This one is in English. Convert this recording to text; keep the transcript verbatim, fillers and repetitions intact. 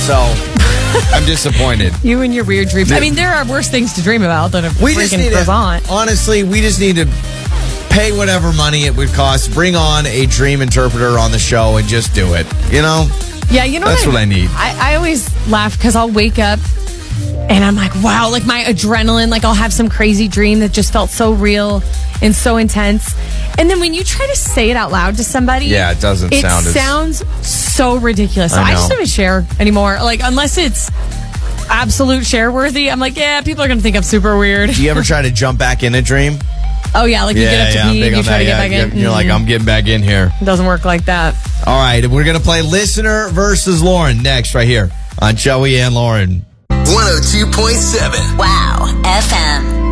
So I'm disappointed. You and your weird dreams. I mean, there are worse things to dream about than a We just freaking need croissant. to, honestly, we just need to pay whatever money it would cost. Bring on a dream interpreter on the show and just do it. You know? Yeah, you know That's what I need. I, I always laugh because I'll wake up and I'm like, wow, like my adrenaline, like I'll have some crazy dream that just felt so real and so intense. And then when you try to say it out loud to somebody, Yeah, it doesn't it sound as- sounds so ridiculous. So I I, just know. don't share anymore. Like, unless it's absolute share worthy, I'm like, yeah, people are going to think I'm super weird. Do you ever try to jump back in a dream? Oh, yeah, like you get up to I'm pee big and you on try that, to get yeah. back in. You're, you're like, I'm getting back in here. It doesn't work like that. All right, we're going to play Listener versus Lauren next right here on Joey and Lauren. one oh two point seven. Wow F M.